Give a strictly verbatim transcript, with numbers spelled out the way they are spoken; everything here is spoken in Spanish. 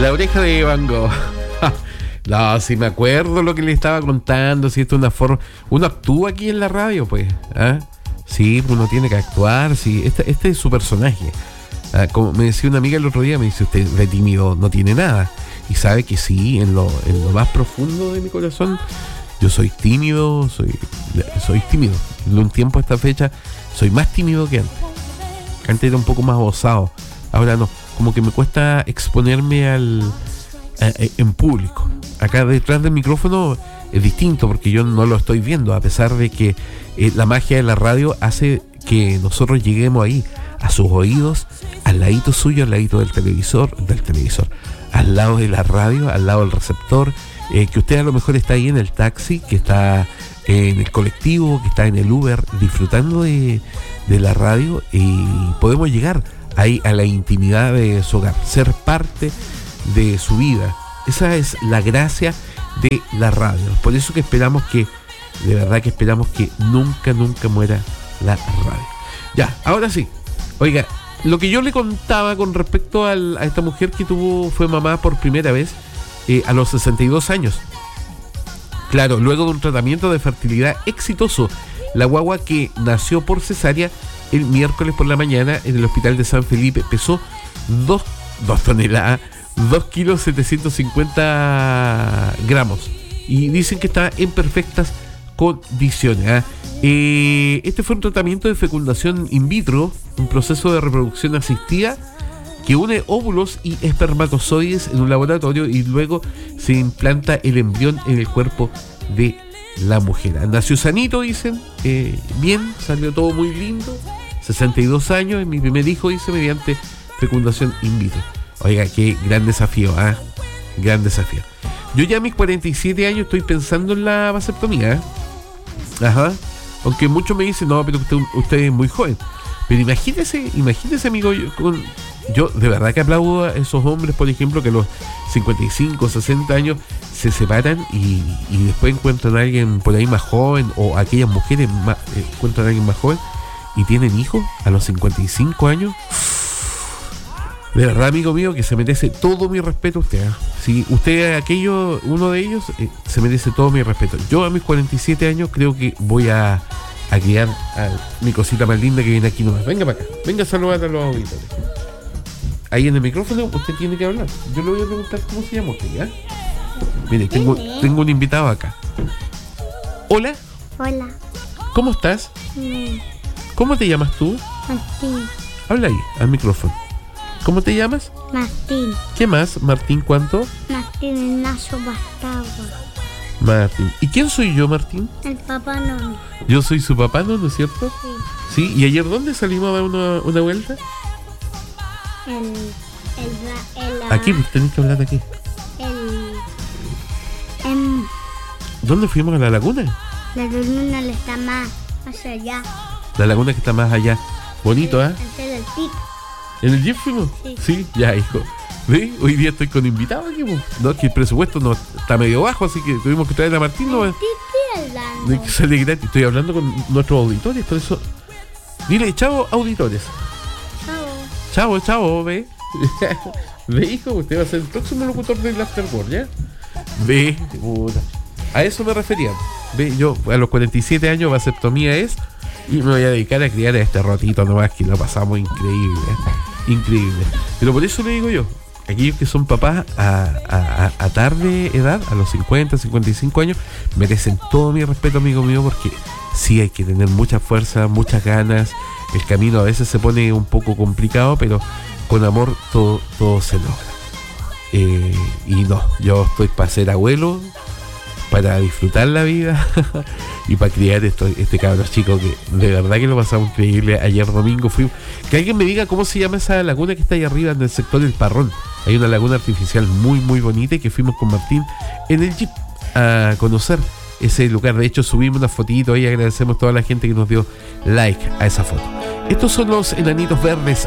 La oreja de Van Gogh. No, si me acuerdo lo que le estaba contando, si esto es una forma... Uno actúa aquí en la radio, pues. ¿Ah? Sí, uno tiene que actuar, sí. Este, este es su personaje. Ah, como me decía una amiga el otro día, me dice, usted de tímido no tiene nada. Y sabe que sí, en lo, en lo más profundo de mi corazón, yo soy tímido, soy, soy tímido. En un tiempo a esta fecha, soy más tímido que antes. Antes era un poco más osado. Ahora no, como que me cuesta exponerme al a, a, en público. Acá detrás del micrófono es distinto porque yo no lo estoy viendo, a pesar de que eh, la magia de la radio hace que nosotros lleguemos ahí, a sus oídos, al ladito suyo, al ladito del televisor, del televisor, al lado de la radio, al lado del receptor, eh, que usted a lo mejor está ahí en el taxi, que está en el colectivo, que está en el Uber, disfrutando de, de la radio, y podemos llegar ahí a la intimidad de su hogar, ser parte de su vida. Esa es la gracia de la radio. Por eso que esperamos que, de verdad que esperamos que nunca, nunca muera la radio. Ya, ahora sí. Oiga, lo que yo le contaba con respecto al, a esta mujer que tuvo, fue mamá por primera vez eh, a los sesenta y dos años. Claro, luego de un tratamiento de fertilidad exitoso, la guagua que nació por cesárea el miércoles por la mañana en el hospital de San Felipe pesó dos toneladas, dos kilos setecientos cincuenta gramos, y dicen que está en perfectas condiciones. ¿eh? Eh, este fue un tratamiento de fecundación in vitro, un proceso de reproducción asistida que une óvulos y espermatozoides en un laboratorio y luego se implanta el embrión en el cuerpo de la mujer. Nació sanito, dicen, eh, bien, salió todo muy lindo, sesenta y dos años, es mi primer hijo, dice, mediante fecundación in vitro. Oiga, qué gran desafío, ¿ah? ¿eh? Gran desafío. Yo ya a mis cuarenta y siete años estoy pensando en la vasectomía, ¿eh? Ajá. Aunque muchos me dicen, no, pero usted, usted es muy joven. Pero imagínese, imagínese, amigo, yo, con, yo de verdad que aplaudo a esos hombres, por ejemplo, que a los cincuenta y cinco, sesenta años se separan y, y después encuentran a alguien por ahí más joven, o aquellas mujeres más, eh, encuentran a alguien más joven y tienen hijos a los cincuenta y cinco años. De verdad, amigo mío, que se merece todo mi respeto usted. ¿eh? Si usted es aquello, uno de ellos, eh, se merece todo mi respeto. Yo a mis cuarenta y siete años creo que voy a, a criar a mi cosita más linda que viene aquí nomás. Venga para acá, venga a saludar a los auditores. Ahí en el micrófono usted tiene que hablar. Yo le voy a preguntar cómo se llama usted, ¿ya? Mire, tengo, tengo un invitado acá. Hola. Hola. ¿Cómo estás? Mm. ¿Cómo te llamas tú? Martín. Habla ahí, al micrófono. ¿Cómo te llamas? Martín. ¿Qué más? Martín, ¿cuánto? Martín Ignacio Bastardo. Martín. ¿Y quién soy yo, Martín? El papá no. Yo soy su papá, ¿no? ¿No es cierto? Sí. Sí. ¿Y ayer dónde salimos a dar una, una vuelta? El... El... el, el aquí, pues tenés que hablar aquí. El... En... ¿Dónde fuimos? ¿A la laguna? La laguna le está más... más allá. La laguna que está más allá. Bonito, ¿eh? Antes del pico. ¿En el jeep fuimos? Sí. Sí, ya, hijo. ¿Ves? Hoy día estoy con invitados aquí, pues. No, que el presupuesto no está medio bajo, así que tuvimos que traer a Martín, ¿no? ¿De qué estoy hablando? De que sale gratis. Estoy hablando con nuestros auditores, por eso. Dile, chao, auditores. Chao. Chao, chao, ve. Ve, hijo, usted va a ser el próximo locutor del Afterworld, ¿ya? Ve, puta. A eso me refería. Ve, yo a los cuarenta y siete años vasectomía es, y me voy a dedicar a criar a este rotito nomás, que lo pasamos increíble, ¿eh? Increíble. Pero por eso le digo yo, aquellos que son papás a, a, a tarde edad, a los cincuenta, cincuenta y cinco años, merecen todo mi respeto, amigo mío, porque sí hay que tener mucha fuerza, muchas ganas. El camino a veces se pone un poco complicado, pero con amor todo, todo se logra. Eh, y no, yo estoy para ser abuelo, para disfrutar la vida y para criar esto, este cabrón chico que de verdad que lo pasamos increíble. Ayer domingo fuimos. Que alguien me diga cómo se llama esa laguna que está ahí arriba en el sector del Parrón. Hay una laguna artificial muy muy bonita y que fuimos con Martín en el jeep a conocer ese lugar. De hecho subimos una fotito y agradecemos a toda la gente que nos dio like a esa foto. Estos son los enanitos verdes